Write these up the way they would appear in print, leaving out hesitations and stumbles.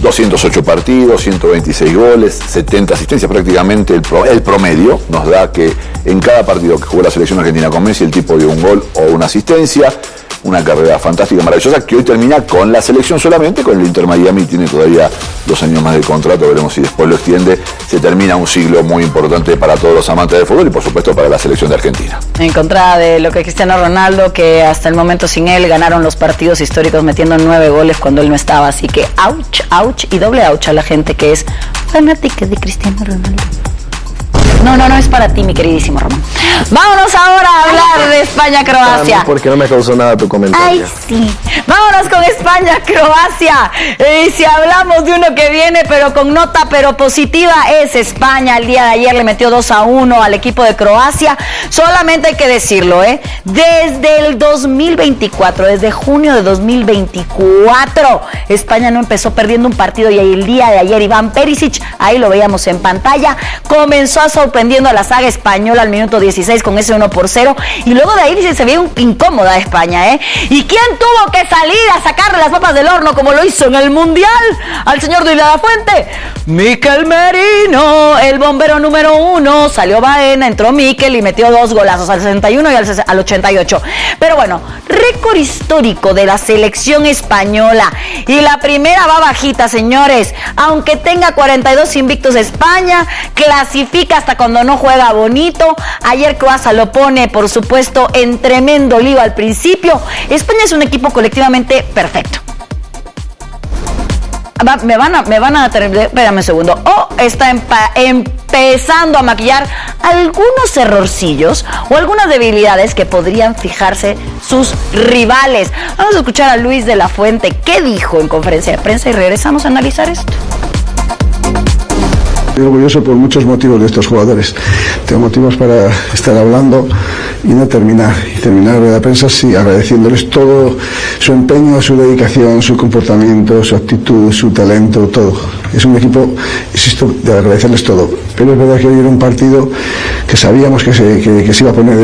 208 partidos, 126 goles, 70 asistencias, prácticamente el promedio nos da que en cada partido que jugó la selección argentina con Messi el tipo dio un gol o una asistencia. Una carrera fantástica, maravillosa, que hoy termina con la selección solamente, con el Inter Miami, tiene todavía 2 años más de contrato, veremos si después lo extiende. Se termina un siglo muy importante para todos los amantes del fútbol y por supuesto para la selección de Argentina. En contra de lo que Cristiano Ronaldo, que hasta el momento sin él ganaron los partidos históricos metiendo 9 goles cuando él no estaba, así que ouch, ouch y doble ouch a la gente que es fanática de Cristiano Ronaldo. No es para ti, mi queridísimo Román. Vámonos ahora a hablar de España-Croacia. Porque no me causó nada tu comentario. Ay, sí. Vámonos con España-Croacia. Si hablamos de uno que viene, pero con nota pero positiva, es España. El día de ayer le metió 2-1 al equipo de Croacia. Solamente hay que decirlo, desde el 2024, desde junio de 2024, España no empezó perdiendo un partido y el día de ayer Iván Perisic, ahí lo veíamos en pantalla, comenzó a sorprendiendo a la saga española al minuto 16 con ese 1-0 y luego de ahí se ve incómoda España, ¿Y quién tuvo que salir a sacarle las papas del horno como lo hizo en el Mundial al señor Luis de la Fuente? Mikel Merino, el bombero número 1, salió Baena, entró Mikel y metió 2 golazos al 61 y al 88. Pero bueno, récord histórico de la selección española y la primera va bajita, señores, aunque tenga 42 invictos España, clasifica hasta cuando no juega bonito. Ayer Croacia lo pone, por supuesto, en tremendo lío al principio. España es un equipo colectivamente perfecto. Me van a tener, espérame un segundo. Está empezando a maquillar algunos errorcillos o algunas debilidades que podrían fijarse sus rivales. Vamos a escuchar a Luis de la Fuente qué dijo en conferencia de prensa y regresamos a analizar esto. Estoy orgulloso por muchos motivos de estos jugadores. Tengo motivos para estar hablando y no terminar. Y terminar la prensa, sí, agradeciéndoles todo su empeño, su dedicación, su comportamiento, su actitud, su talento, todo. Es un equipo, insisto, de agradecerles todo. Pero es verdad que hoy era un partido que sabíamos que se iba a poner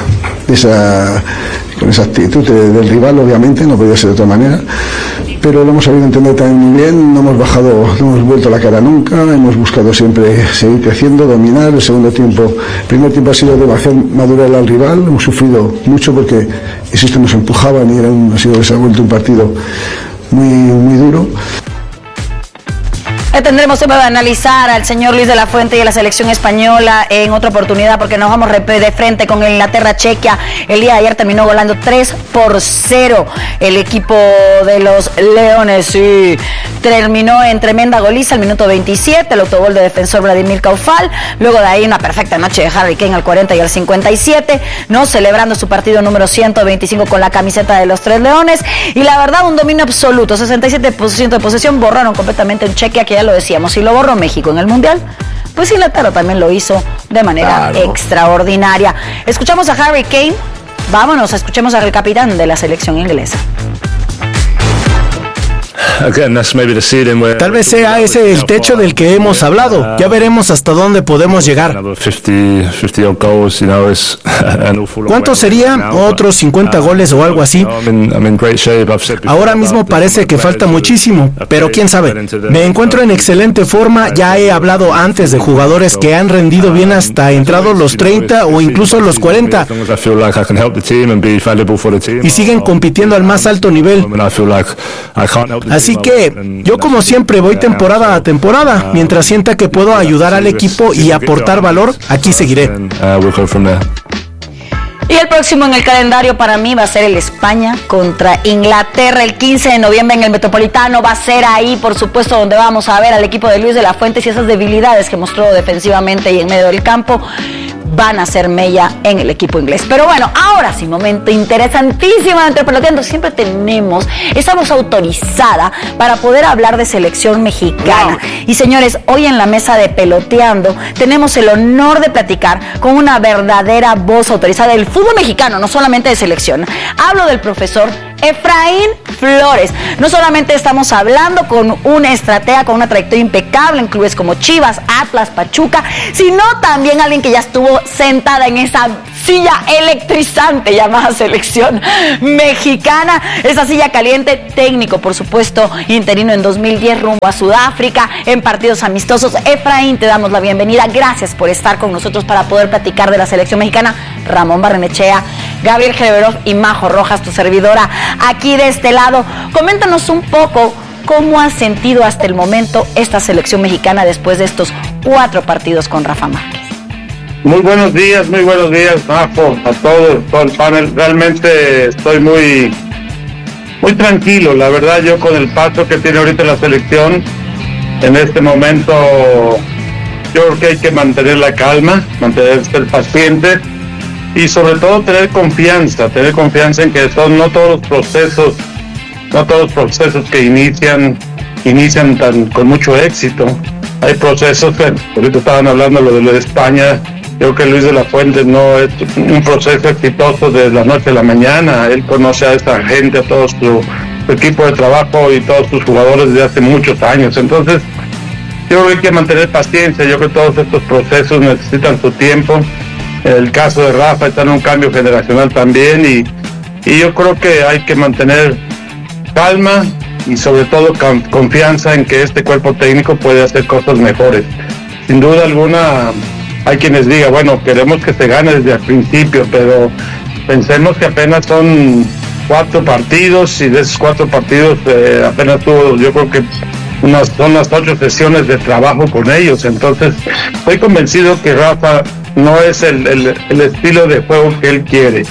con esa actitud del rival, obviamente, no podía ser de otra manera. Pero lo hemos sabido entender también muy bien, no hemos bajado, no hemos vuelto la cara nunca, hemos buscado siempre seguir creciendo, dominar. El primer tiempo ha sido de hacer madurar al rival, hemos sufrido mucho porque, insisto, nos empujaban y se ha vuelto un partido muy, muy duro. Tendremos tiempo de analizar al señor Luis de la Fuente y a la selección española en otra oportunidad porque nos vamos de frente con Inglaterra-Chequia. El día de ayer terminó golando 3-0 el equipo de los Leones. Sí, terminó en tremenda goliza al minuto 27, el autogol de defensor Vladimir Kaufal. Luego de ahí una perfecta noche de Harry Kane al 40 y al 57, celebrando su partido número 125 con la camiseta de los Tres Leones. Y la verdad, un dominio absoluto, 67% de posesión, borraron completamente en Chequia, que ya lo decíamos, y lo borró México en el Mundial, pues Inglaterra también lo hizo de manera extraordinaria. Escuchamos a Harry Kane, escuchemos al capitán de la selección inglesa. Tal vez sea ese el techo del que hemos hablado. Ya veremos hasta dónde podemos llegar. ¿Cuántos serían? Otros 50 goles o algo así. Ahora mismo parece que falta muchísimo, pero quién sabe. Me encuentro en excelente forma. Ya he hablado antes de jugadores que han rendido bien hasta entrados los 30 o incluso los 40 y siguen compitiendo al más alto nivel. Así que yo, como siempre, voy temporada a temporada. Mientras sienta que puedo ayudar al equipo y aportar valor, aquí seguiré. Y el próximo en el calendario para mí va a ser el España contra Inglaterra el 15 de noviembre en el Metropolitano. Va a ser ahí, por supuesto, donde vamos a ver al equipo de Luis de la Fuente y esas debilidades que mostró defensivamente y en medio del campo van a ser mella en el equipo inglés. Pero bueno, ahora sí, momento interesantísimo de Entre Peloteando. Siempre estamos autorizada para poder hablar de selección mexicana. Wow. Y señores, hoy en la mesa de Peloteando tenemos el honor de platicar con una verdadera voz autorizada del fútbol mexicano, no solamente de selección. Hablo del profesor Efraín Flores. No solamente estamos hablando con un estratega con una trayectoria impecable en clubes como Chivas, Atlas, Pachuca, sino también alguien que ya estuvo sentada en esa silla electrizante llamada selección mexicana. Esa silla caliente, técnico, por supuesto, interino en 2010 rumbo a Sudáfrica, en partidos amistosos. Efraín, te damos la bienvenida. Gracias por estar con nosotros para poder platicar de la selección mexicana. Ramón Barrenechea, Gabriel Gereverov y Majo Rojas, tu servidora, aquí de este lado. Coméntanos un poco cómo has sentido hasta el momento esta selección mexicana después de estos 4 partidos con Rafa Márquez. Muy buenos días, Majo, a todo el panel. Realmente estoy muy tranquilo, la verdad. Yo con el paso que tiene ahorita la selección, en este momento, yo creo que hay que mantener la calma, ser paciente y sobre todo tener confianza en que no todos los procesos que inician con mucho éxito. Hay procesos que ahorita estaban hablando lo de España. Creo que Luis de la Fuente no es un proceso exitoso de la noche a la mañana. Él conoce a esta gente, a todo su equipo de trabajo y todos sus jugadores desde hace muchos años. Entonces, yo creo que hay que mantener paciencia. Yo creo que todos estos procesos necesitan su tiempo. El caso de Rafa está en un cambio generacional también y yo creo que hay que mantener calma y sobre todo confianza en que este cuerpo técnico puede hacer cosas mejores. Sin duda alguna, hay quienes digan, bueno, queremos que se gane desde el principio, pero pensemos que apenas son 4 partidos y de esos 4 partidos apenas tuvo, yo creo que son las 8 sesiones de trabajo con ellos. Entonces, estoy convencido que Rafa no es el estilo de juego que él quiere.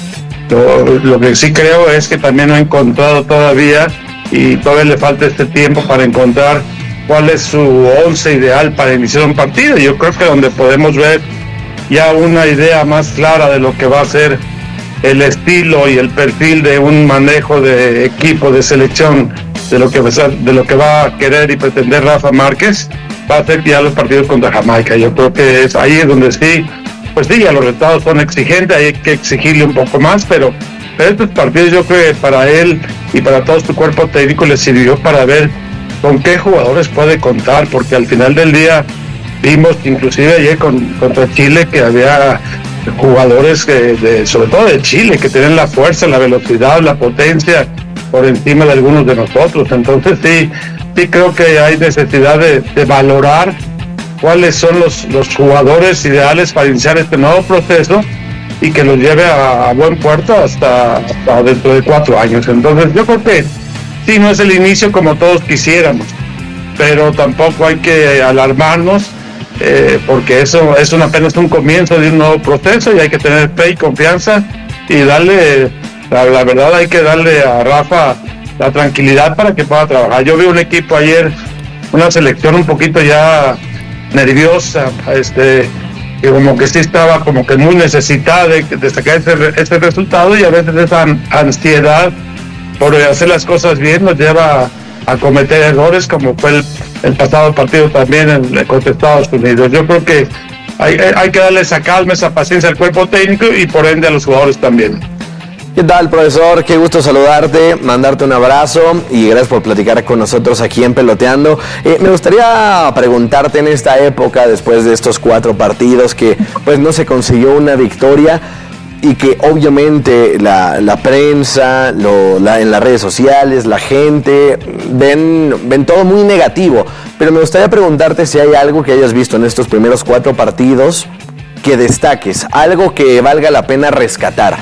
Lo que sí creo es que también no ha encontrado todavía y todavía le falta este tiempo para encontrar cuál es su 11 ideal para iniciar un partido. Yo creo que donde podemos ver ya una idea más clara de lo que va a ser el estilo y el perfil de un manejo de equipo, de selección, de lo que va a querer y pretender Rafa Márquez, va a ser ya los partidos contra Jamaica. Yo creo que ahí es donde sí, pues sí, ya los resultados son exigentes, hay que exigirle un poco más, pero estos partidos yo creo que para él y para todo su cuerpo técnico les sirvió para ver con qué jugadores puede contar, porque al final del día vimos inclusive ayer contra Chile que había jugadores sobre todo de Chile, que tienen la fuerza, la velocidad, la potencia por encima de algunos de nosotros. Entonces sí creo que hay necesidad de valorar cuáles son los jugadores ideales para iniciar este nuevo proceso y que los lleve a buen puerto hasta dentro de 4 años. Entonces yo creo que sí, no es el inicio como todos quisiéramos, pero tampoco hay que alarmarnos porque eso es apenas un comienzo de un nuevo proceso y hay que tener fe y confianza y darle, la verdad hay que darle a Rafa la tranquilidad para que pueda trabajar. Yo vi un equipo ayer, una selección un poquito ya nerviosa, que como que sí estaba como que muy necesitada de sacar ese resultado, y a veces esa ansiedad por hacer las cosas bien nos lleva a cometer errores, como fue el pasado partido también contra Estados Unidos. Yo creo que hay que darle esa calma, esa paciencia al cuerpo técnico y por ende a los jugadores también. ¿Qué tal, profesor? Qué gusto saludarte, mandarte un abrazo y gracias por platicar con nosotros aquí en Peloteando. Me gustaría preguntarte en esta época, después de estos 4 partidos, que pues no se consiguió una victoria y que obviamente la prensa, en las redes sociales, la gente, ven todo muy negativo. Pero me gustaría preguntarte si hay algo que hayas visto en estos primeros 4 partidos que destaques, algo que valga la pena rescatar.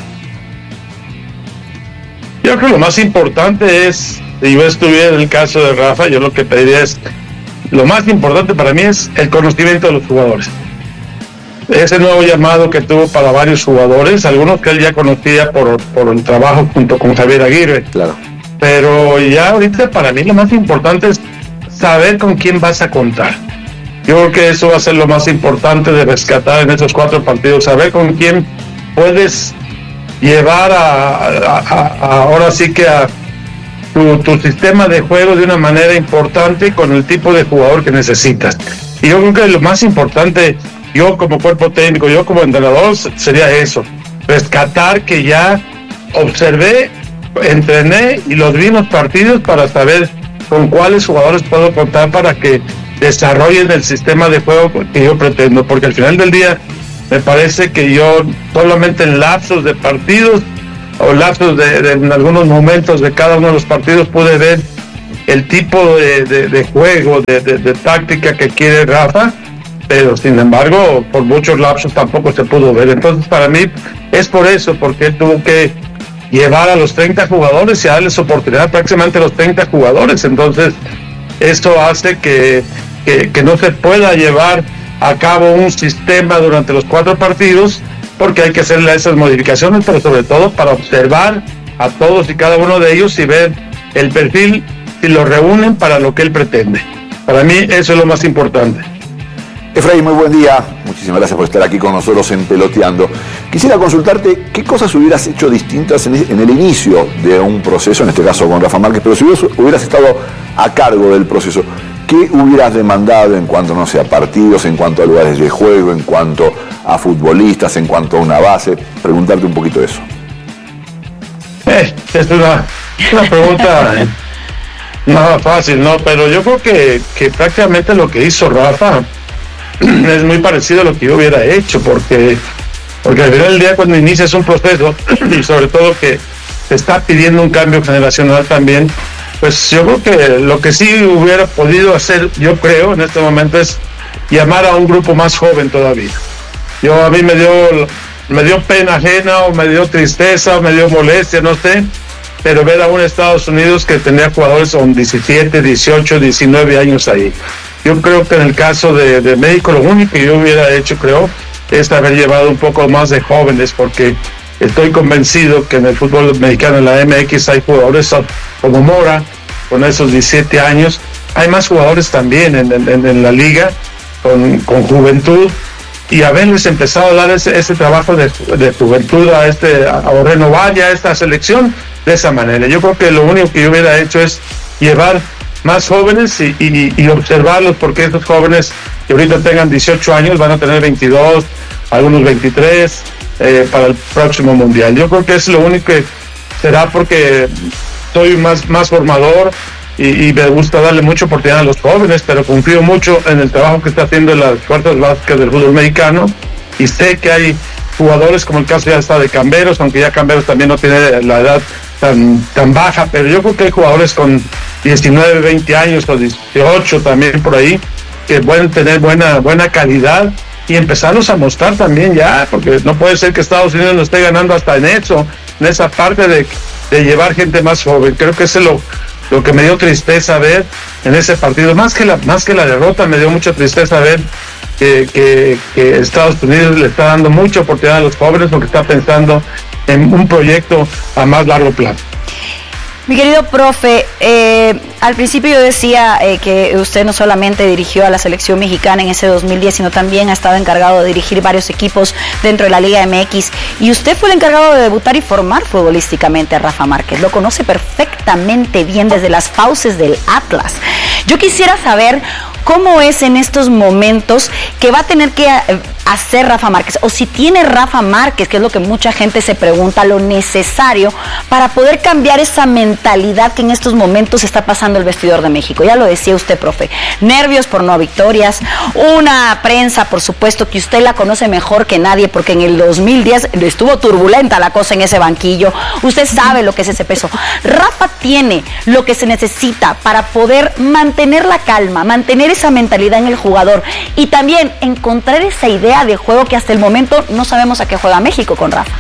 Yo creo que lo más importante es, si yo estuviera en el caso de Rafa, yo lo que pediría es, lo más importante para mí es el conocimiento de los jugadores. Ese nuevo llamado que tuvo para varios jugadores, algunos que él ya conocía por el trabajo junto con Javier Aguirre. Claro. Pero ya ahorita para mí lo más importante es saber con quién vas a contar. Yo creo que eso va a ser lo más importante de rescatar en esos 4 partidos, saber con quién puedes llevar ahora sí que a tu sistema de juego de una manera importante con el tipo de jugador que necesitas. Y yo creo que lo más importante, yo como cuerpo técnico, yo como entrenador, sería eso, rescatar que ya observé, entrené y los vi en los partidos para saber con cuáles jugadores puedo contar para que desarrollen el sistema de juego que yo pretendo, porque al final del día Me parece que yo solamente en lapsos de partidos o lapsos de en algunos momentos de cada uno de los partidos pude ver el tipo de juego, de táctica que quiere Rafa, pero sin embargo por muchos lapsos tampoco se pudo ver. Entonces para mí es por eso, porque él tuvo que llevar a los 30 jugadores y darles oportunidad prácticamente a los 30 jugadores. Entonces esto hace que no se pueda llevar a cabo un sistema durante los 4 partidos, porque hay que hacerle esas modificaciones, pero sobre todo para observar a todos y cada uno de ellos y ver el perfil, si lo reúnen para lo que él pretende. Para mí eso es lo más importante. Efraín, muy buen día. Muchísimas gracias por estar aquí con nosotros en Peloteando. Quisiera consultarte qué cosas hubieras hecho distintas en el inicio de un proceso, en este caso con Rafa Márquez, pero si hubieras estado a cargo del proceso, ¿qué hubieras demandado en cuanto, no sé, a partidos, en cuanto a lugares de juego, en cuanto a futbolistas, en cuanto a una base? Preguntarte un poquito eso. Es una pregunta nada fácil, ¿no? Pero yo creo que prácticamente lo que hizo Rafa es muy parecido a lo que yo hubiera hecho, porque al final del día, cuando inicias un proceso y sobre todo que te está pidiendo un cambio generacional también, pues yo creo que lo que sí hubiera podido hacer, yo creo, en este momento es llamar a un grupo más joven todavía. A mí me dio pena ajena, o me dio tristeza, o me dio molestia, no sé, pero ver a un Estados Unidos que tenía jugadores con 17, 18, 19 años ahí. Yo creo que en el caso de México, lo único que yo hubiera hecho, creo, es haber llevado un poco más de jóvenes, porque estoy convencido que en el fútbol mexicano, en la MX, hay jugadores como Mora, con esos 17 años. Hay más jugadores también en la liga, con juventud, y haberles empezado a dar ese trabajo de juventud a renovar ya esta selección de esa manera. Yo creo que lo único que yo hubiera hecho es llevar más jóvenes y observarlos, porque estos jóvenes que ahorita tengan 18 años van a tener 22, algunos 23 para el próximo mundial. Yo creo que es lo único que será, porque soy más formador y me gusta darle mucha oportunidad a los jóvenes, pero confío mucho en el trabajo que está haciendo las fuerzas básicas del fútbol mexicano, y sé que hay jugadores, como el caso ya está de Camberos, aunque ya Camberos también no tiene la edad tan baja, pero yo creo que hay jugadores con 19, 20 años o 18 también por ahí, que pueden tener buena calidad, y empezarlos a mostrar también ya, porque no puede ser que Estados Unidos nos esté ganando hasta en esa parte de llevar gente más joven. Creo que eso es lo que me dio tristeza ver en ese partido, más que la derrota, me dio mucha tristeza ver que Estados Unidos le está dando mucha oportunidad a los jóvenes, porque está pensando en un proyecto a más largo plazo. Mi querido profe, al principio yo decía que usted no solamente dirigió a la selección mexicana en ese 2010, sino también ha estado encargado de dirigir varios equipos dentro de la Liga MX, y usted fue el encargado de debutar y formar futbolísticamente a Rafa Márquez. Lo conoce perfectamente bien desde las fauces del Atlas. Yo quisiera saber cómo es en estos momentos que va a tener que hacer Rafa Márquez, o si tiene Rafa Márquez, que es lo que mucha gente se pregunta, lo necesario para poder cambiar esa mentalidad que en estos momentos está pasando el vestidor de México. Ya lo decía usted, profe, nervios por no victorias, una prensa, por supuesto, que usted la conoce mejor que nadie, porque en el 2010 estuvo turbulenta la cosa en ese banquillo, usted sabe lo que es ese peso. Rafa tiene lo que se necesita para poder mantener la calma, mantener esa mentalidad en el jugador, y también encontrar esa idea de juego que hasta el momento no sabemos a qué juega México con Rafa.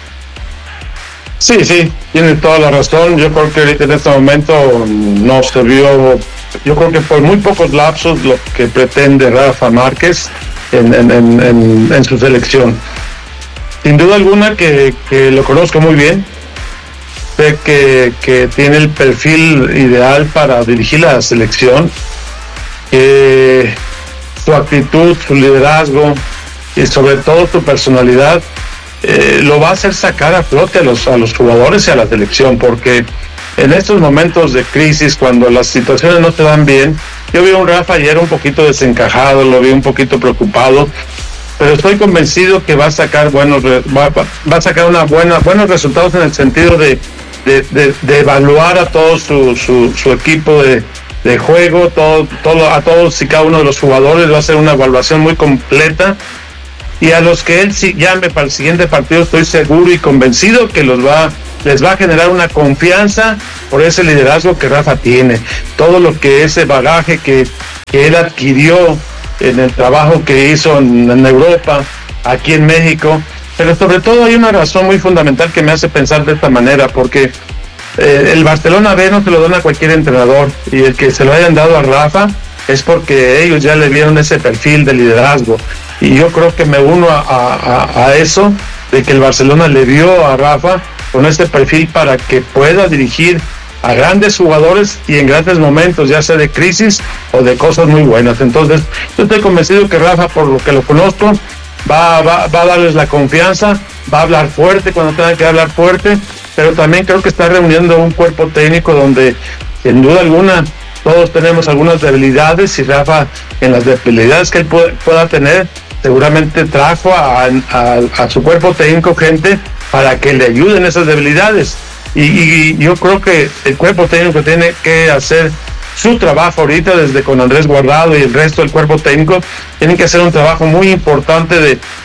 Sí, tiene toda la razón. Yo creo que ahorita en este momento no se vio, yo creo que por muy pocos lapsos, lo que pretende Rafa Márquez en su selección. Sin duda alguna que lo conozco muy bien, sé que tiene el perfil ideal para dirigir la selección, su actitud, su liderazgo y sobre todo su personalidad lo va a hacer sacar a flote a los jugadores y a la selección, porque en estos momentos de crisis, cuando las situaciones no te dan bien, yo vi a un Rafa ayer un poquito desencajado, lo vi un poquito preocupado, pero estoy convencido que va a sacar buenos resultados, en el sentido de evaluar a todo su equipo de juego, a todos y cada uno de los jugadores. Va a ser una evaluación muy completa, y a los que él llame para el siguiente partido, estoy seguro y convencido que les va a generar una confianza por ese liderazgo que Rafa tiene, todo lo que ese bagaje que él adquirió en el trabajo que hizo en Europa, aquí en México. Pero sobre todo hay una razón muy fundamental que me hace pensar de esta manera, porque el Barcelona B no se lo dan a cualquier entrenador, y el que se lo hayan dado a Rafa es porque ellos ya le vieron ese perfil de liderazgo, y yo creo que me uno a eso, de que el Barcelona le dio a Rafa con este perfil para que pueda dirigir a grandes jugadores y en grandes momentos, ya sea de crisis o de cosas muy buenas. Entonces yo estoy convencido que Rafa, por lo que lo conozco, va a darles la confianza, va a hablar fuerte cuando tenga que hablar fuerte, pero también creo que está reuniendo un cuerpo técnico donde, sin duda alguna, todos tenemos algunas debilidades, y Rafa, en las debilidades que él pueda tener, seguramente trajo a su cuerpo técnico gente para que le ayuden esas debilidades, y yo creo que el cuerpo técnico tiene que hacer su trabajo ahorita, desde con Andrés Guardado y el resto del cuerpo técnico, tienen que hacer un trabajo muy importante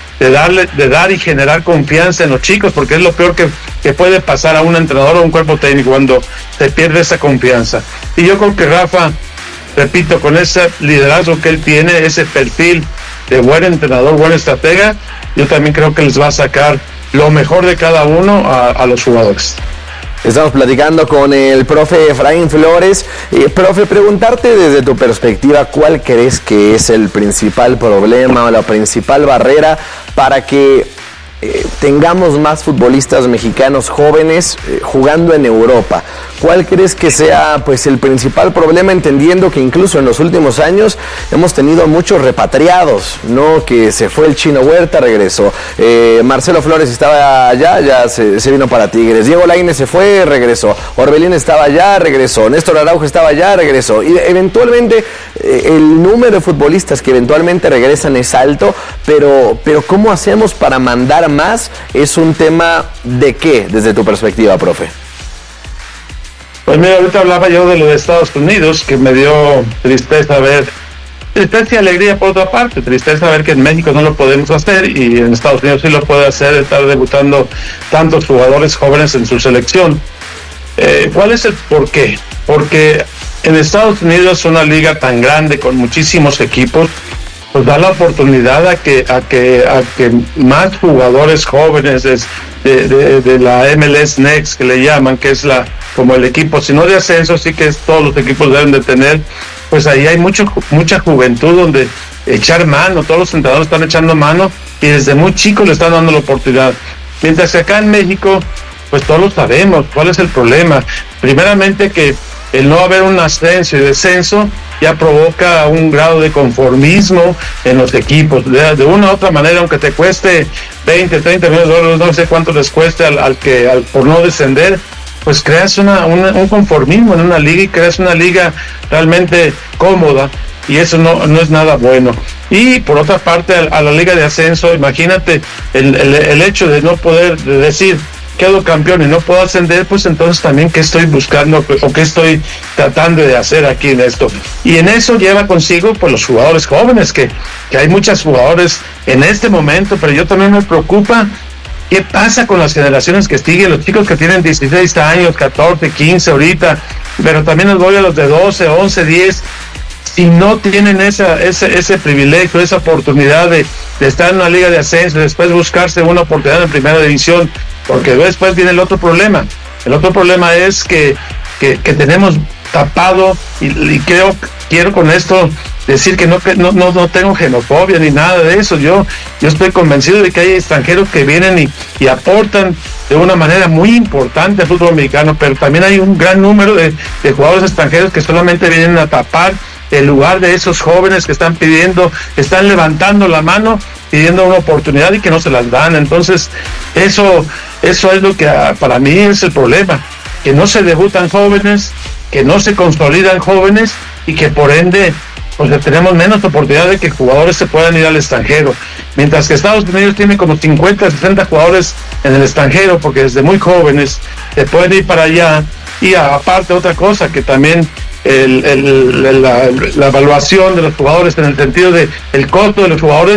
de dar y generar confianza en los chicos, porque es lo peor que puede pasar a un entrenador o a un cuerpo técnico cuando se pierde esa confianza. Y yo creo que Rafa, repito, con ese liderazgo que él tiene, ese perfil de buen entrenador, buen estratega, yo también creo que les va a sacar lo mejor de cada uno a los jugadores. Estamos platicando con el profe Efraín Flores. Profe, preguntarte desde tu perspectiva, ¿cuál crees que es el principal problema o la principal barrera para que tengamos más futbolistas mexicanos jóvenes jugando en Europa? ¿Cuál crees que sea pues el principal problema, entendiendo que incluso en los últimos años hemos tenido muchos repatriados, ¿no? Que se fue el Chino Huerta, regresó. Marcelo Flores estaba allá, ya se vino para Tigres. Diego Lainez se fue, regresó. Orbelín estaba allá, regresó. Néstor Araujo estaba allá, regresó. Y eventualmente el número de futbolistas que eventualmente regresan es alto, pero ¿cómo hacemos para mandar más? Es un tema de qué, desde tu perspectiva, profe. Pues mira, ahorita hablaba yo de lo de Estados Unidos, que me dio tristeza y alegría por otra parte, tristeza ver que en México no lo podemos hacer y en Estados Unidos sí lo puede hacer, estar debutando tantos jugadores jóvenes en su selección. ¿Cuál es el por qué? Porque en Estados Unidos es una liga tan grande con muchísimos equipos, pues da la oportunidad a que más jugadores jóvenes de la MLS Next, que le llaman, que es como el equipo, si no de ascenso, sí que todos los equipos deben de tener, pues ahí hay mucha juventud donde echar mano, todos los entrenadores están echando mano y desde muy chicos le están dando la oportunidad. Mientras que acá en México, pues todos lo sabemos, ¿cuál es el problema? Primeramente que el no haber un ascenso y descenso ya provoca un grado de conformismo en los equipos. De una u otra manera, aunque te cueste 20, 30 millones de dólares, no sé cuánto les cueste por no descender, pues creas un conformismo en una liga y creas una liga realmente cómoda, y eso no es nada bueno. Y por otra parte, a la liga de ascenso, imagínate el hecho de no poder decir quedo campeón y no puedo ascender, pues entonces también qué estoy buscando o qué estoy tratando de hacer aquí en esto. Y en eso lleva consigo pues los jugadores jóvenes, que hay muchos jugadores en este momento, pero yo también me preocupa qué pasa con las generaciones que siguen, los chicos que tienen 16 años, 14, 15 ahorita, pero también les voy a los de 12, 11, 10, si no tienen ese privilegio, esa oportunidad de estar en una liga de ascenso, después buscarse una oportunidad en primera división, porque después viene el otro problema. El otro problema es que tenemos tapado, y quiero con esto decir que no tengo xenofobia ni nada de eso. Yo estoy convencido de que hay extranjeros que vienen y aportan de una manera muy importante al fútbol mexicano, pero también hay un gran número de jugadores extranjeros que solamente vienen a tapar el lugar de esos jóvenes que están levantando la mano, pidiendo una oportunidad y que no se las dan. Entonces, eso es lo que para mí es el problema, que no se debutan jóvenes, que no se consolidan jóvenes y que por ende pues tenemos menos oportunidad de que jugadores se puedan ir al extranjero, mientras que Estados Unidos tiene como 50, 60 jugadores en el extranjero, porque desde muy jóvenes se pueden ir para allá. Y aparte otra cosa, que también la evaluación de los jugadores, en el sentido de el costo de los jugadores,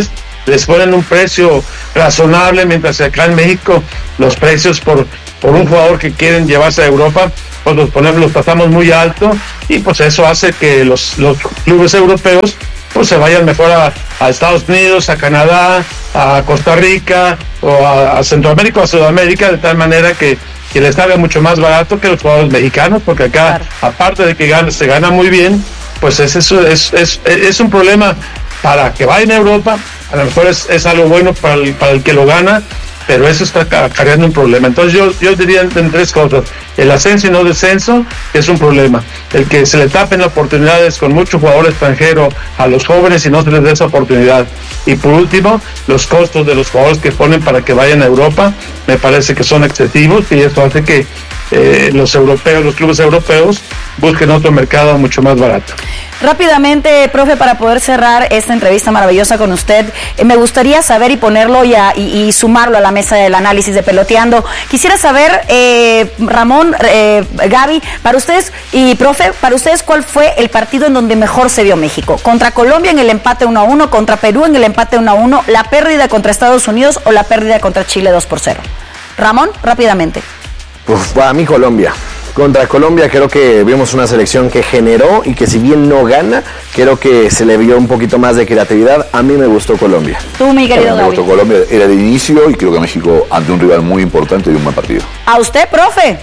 les ponen un precio razonable, mientras que acá en México los precios por un jugador que quieren llevarse a Europa, pues los pasamos muy alto, y pues eso hace que los clubes europeos pues se vayan mejor a Estados Unidos, a Canadá, a Costa Rica, o a Centroamérica o a Sudamérica, de tal manera que les salga mucho más barato que los jugadores mexicanos, porque acá, aparte de que se gana muy bien, pues es un problema para que vayan a Europa. A lo mejor es algo bueno para el que lo gana, pero eso está acarreando un problema. Entonces yo diría en tres cosas: el ascenso y no descenso, que es un problema; el que se le tapen oportunidades con mucho jugador extranjero a los jóvenes y no se les dé esa oportunidad; y por último, los costos de los jugadores que ponen para que vayan a Europa me parece que son excesivos, y eso hace que los clubes europeos busquen otro mercado mucho más barato. Rápidamente, profe, para poder cerrar esta entrevista maravillosa con usted, me gustaría saber y ponerlo y sumarlo a la mesa del análisis de Peloteando. Quisiera saber, Ramón, Gaby, para ustedes y profe, para ustedes, ¿cuál fue el partido en donde mejor se vio México? ¿Contra Colombia en el empate 1-1, contra Perú en el empate 1-1, la pérdida contra Estados Unidos o la pérdida contra Chile 2-0? Ramón, rápidamente. Pues para mí Colombia. Contra Colombia creo que vimos una selección que generó, y que si bien no gana, creo que se le vio un poquito más de creatividad. A mí me gustó Colombia. Tú, mi querido Gaby. Me gustó Colombia, era de inicio, y creo que México, ante un rival muy importante, dio un buen partido. ¿A usted, profe?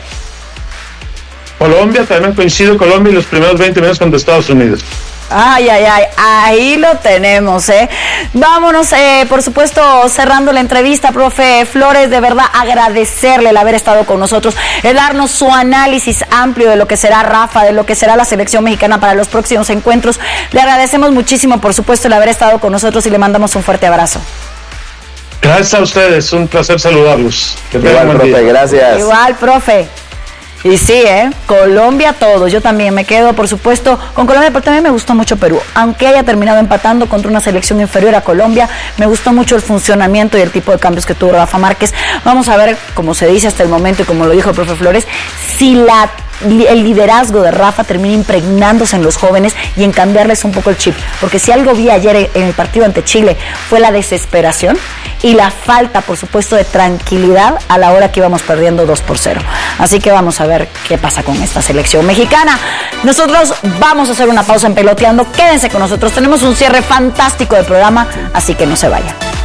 Colombia, también coincido, Colombia y los primeros 20 minutos contra Estados Unidos. Ay, ahí lo tenemos, Vámonos, por supuesto, cerrando la entrevista, profe Flores, de verdad agradecerle el haber estado con nosotros, el darnos su análisis amplio de lo que será Rafa, de lo que será la selección mexicana para los próximos encuentros. Le agradecemos muchísimo, por supuesto, el haber estado con nosotros, y le mandamos un fuerte abrazo. Gracias a ustedes, un placer saludarlos. Igual, profe, gracias. Igual, profe. Y sí, Colombia todos. Yo también me quedo, por supuesto, con Colombia, pero también me gustó mucho Perú. Aunque haya terminado empatando contra una selección inferior a Colombia, me gustó mucho el funcionamiento y el tipo de cambios que tuvo Rafa Márquez. Vamos a ver, como se dice hasta el momento y como lo dijo el profe Flores, si el liderazgo de Rafa termina impregnándose en los jóvenes y en cambiarles un poco el chip. Porque si algo vi ayer en el partido ante Chile fue la desesperación y la falta, por supuesto, de tranquilidad a la hora que íbamos perdiendo 2-0. Así que vamos a ver qué pasa con esta selección mexicana. Nosotros vamos a hacer una pausa en Peloteando. Quédense con nosotros. Tenemos un cierre fantástico del programa, así que no se vayan.